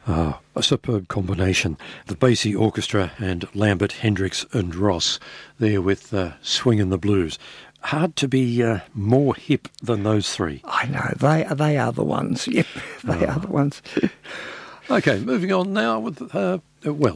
A superb combination. The Basie Orchestra and Lambert, Hendricks and Ross there with Swingin' the Blues. Hard to be more hip than those three. I know, they are the ones. Yep, they are the ones. Okay, moving on now with,